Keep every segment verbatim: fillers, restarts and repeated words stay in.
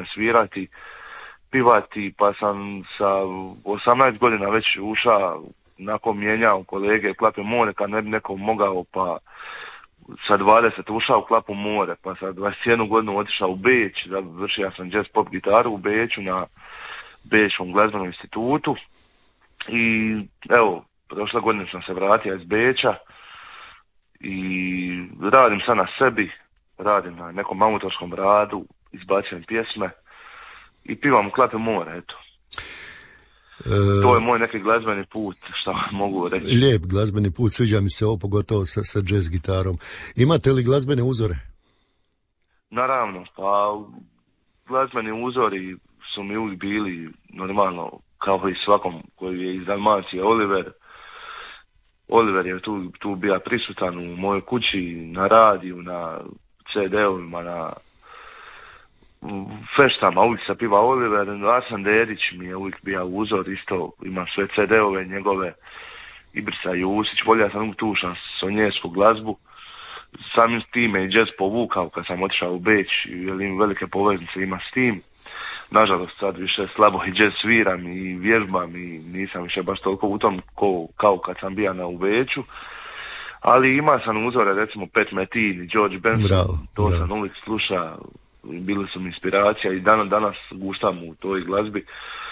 godine svirati, pivati, pa sam sa osamnaest godina već ušao, nakon mijenjao kolege Klape more, kad ne bi neko mogao, pa sa dvadeset ušao u Klapu more, pa sa dvadeset jednu godinu otišao u Beč, završio sam jazz pop gitaru u Beču na Bečkom glazbenom institutu i evo, prošle godine sam se vratio iz Beča i radim sad na sebi, radim na nekom autorskom radu, izbacujem pjesme i pivam u Klape more, eto. E... To je moj neki glazbeni put, što mogu reći. Lijep glazbeni put, sviđa mi se ovo, pogotovo sa, sa jazz gitarom. Imate li glazbene uzore? Naravno, pa glazbeni uzori su mi uvijek bili normalno, kao i svakom koji je iz Dalmacije, Oliver. Oliver je tu, tu bio prisutan u mojoj kući, na radiju, na ce de-ovima, na feštama, uvijek se piva Oliver. Asan Dedić mi je uvijek bio uzor, isto ima sve ce de-ove njegove, Ibrica Jusić, volio sam uvijek tu šansonjersku glazbu. Samim time i jazz povukao kad sam otišao u Beč, jer im velike poveznice ima s tim. Nažalost, sad više slabo i jazz sviram i vježbam i nisam više baš toliko u tom ko, kao kad sam bio na u Beču. Ali ima sam uzore, recimo Pat Metheny, George Benson, bravo, to bravo. Sam uvijek sluša, bili su mi inspiracija i dan danas guštam u toj glazbi.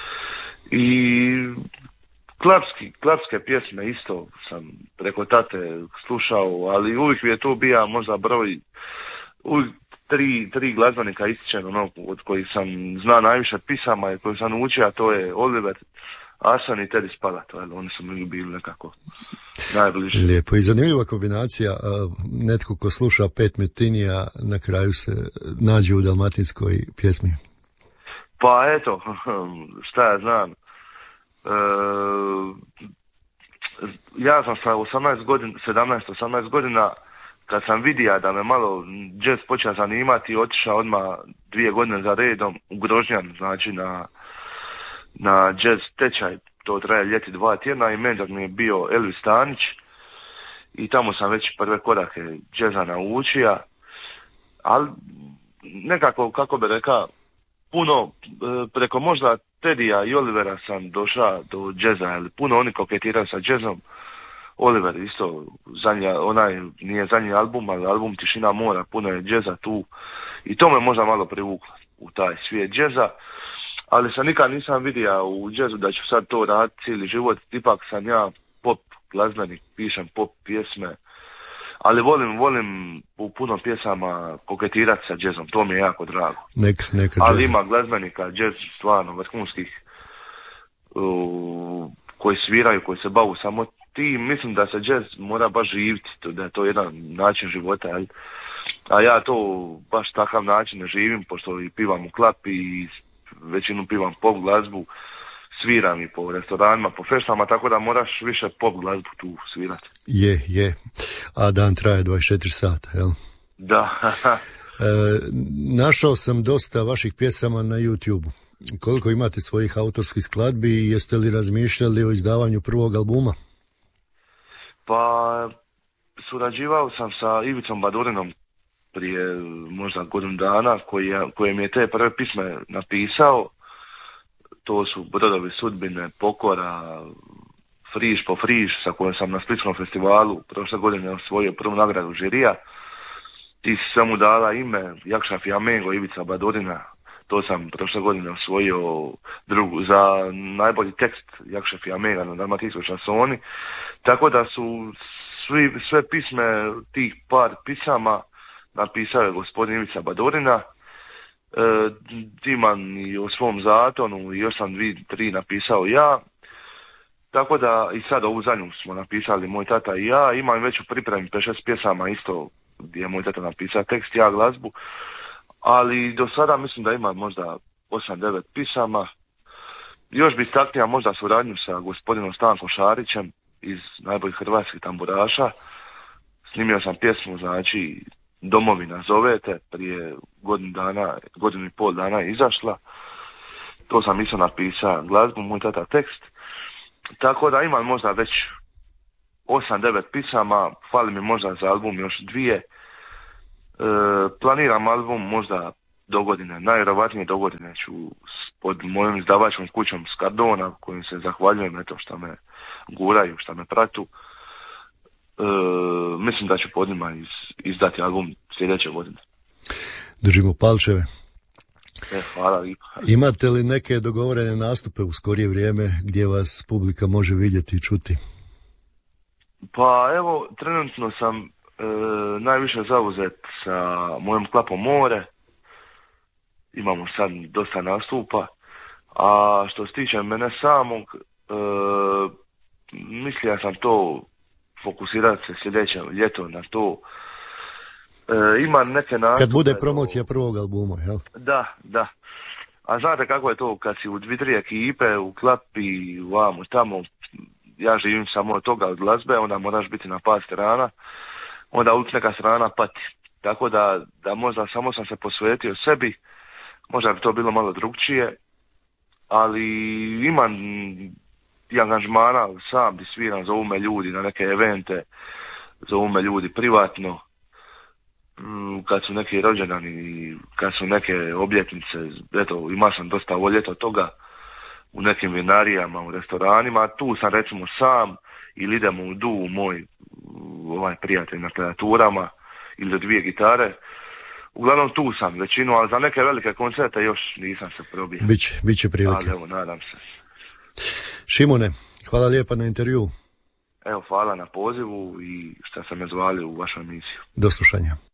I klapski, klapske pjesme isto sam preko tate slušao, ali uvijek je to bio možda broj, uvijek tri, tri glazbenika ističem, ono, od kojih sam zna najviše pisama i koji sam učio, a to je Oliver, Asan i Teddy Spalato, ali oni su mi bili nekako najbliži. Lijepo i zanimljiva kombinacija, netko ko sluša Pat Methenija na kraju se nađe u dalmatinskoj pjesmi. Pa eto, šta ja znam, e, ja sam sa osamnaest godina, sedamnaest osamnaest godina, kad sam vidio da me malo jazz počeo zanimati, otišao odmah dvije godine za redom u Grožnjan, znači na, na jazz tečaj, to traje ljeti dva tjedna i mentor mi je bio Elvis Stanić i tamo sam već prve korake jazza naučio, ali nekako, kako bi rekao, puno preko možda Tedija i Olivera sam došao do jazza, ali puno oni koketiraju sa jazzom. Oliver isto, zadnji, onaj nije zadnji album, ali album Tišina mora, puno je džeza tu i to me možda malo privuklo u taj svijet džeza, ali sam nikad nisam vidio u džezu da ću sad to raditi cijeli život, ipak sam ja pop glazbenik, pišem pop pjesme, ali volim, volim u puno pjesama koketirati sa džezom, to mi je jako drago. Neka, neka ali ima glazbenika, džez stvarno vrhunskih uh, koji sviraju, koji se bavu samo ti, mislim da se jazz mora baš živiti, da je to jedan način života, ali, a ja to baš takav način ne živim, pošto i pivam u Klapi i većinu pivam pop glazbu, sviram i po restoranima, po feštama, tako da moraš više pop glazbu tu svirati. Je, je, a dan traje dvadeset četiri sata, jel? Da. e, našao sam dosta vaših pjesama na YouTube-u. Koliko imate svojih autorskih skladbi i jeste li razmišljali o izdavanju prvog albuma? Pa, surađivao sam sa Ivicom Badurinom prije možda godinu dana, koji je, koji mi je te prve pisme napisao. To su Brodovi sudbine, Pokora, Friž po friž, sa kojom sam na Splitskom festivalu prošle godine osvojio prvu nagradu žirija. Ti si sve mu dala ime, Jakša Fiamengo, Ivica Badurina. To sam prošle godine osvojio drugu, za najbolji tekst Jakša Fiamenga na dalmatinskoj šansoni. Tako da su svi, sve pisme tih par pisama napisao je gospodin Ivica Badurina. E, Diman i o svom zatonu i još sam dvi, tri napisao ja. Tako da i sad ovu zadnju smo napisali moj tata i ja. Imam već u pripremi pet šest pjesama isto gdje je moj tata napisao tekst, ja glazbu. Ali do sada mislim da ima možda osam devet pisama. Još bi istaknio možda suradnju sa gospodinom Stankom Šarićem iz najboljih hrvatskih tamburaša. Snimio sam pjesmu, znači Domovina zovete, prije godinu dana, godinu i pol dana je izašla. To sam isto napisao glazbu, moj tata tekst. Tako da imam možda već osam devet pisama, fali mi možda za album još dvije. E, planiram album možda do godine, najvjerovatnije do godine ću pod mojom izdavačkom kućom Skardona, kojim se zahvaljujem eto što me guraju, što me pratu. E, mislim da ću pod njima iz, izdati album sljedeće godine. Držimo palčeve. E, hvala lijepo. Imate li neke dogovorene nastupe u skorije vrijeme gdje vas publika može vidjeti i čuti? Pa evo, trenutno sam e, najviše zauzet sa mojom klapom More. Imamo sad dosta nastupa. A što se tiče mene samog, e, mislio sam to fokusirati se sljedeće ljeto na to. E, ima neke nastupe. Kad bude promocija prvog albuma, jel? Da, da. A znate kako je to kad si u dvije, tri ekipe, u klapi, vamo, tamo, ja živim samo od toga, od glazbe, onda moraš biti na par strana, onda uvijek neka strana pati. Tako da, da možda samo sam se posvetio sebi, možda bi to bilo malo drugčije, ali imam i angažmana sam di sviram, zovu me ljudi na neke evente, zovu me ljudi privatno, kad su neki rođendani, kad su neke obljetnice, eto, imao sam dosta ovo ljeto toga, u nekim vinarijama, u restoranima, tu sam recimo sam, ili idemo u du, moj ovaj prijatelj na klavijaturama, ili do dvije gitare. Uglavnom tu sam većinu, ali za neke velike koncerte još nisam se probio. Biće, biće prilike. Ali evo, nadam se. Šimune, hvala lijepa na intervju. Evo, hvala na pozivu i što ste me zvali u vašu emisiju. Do slušanja.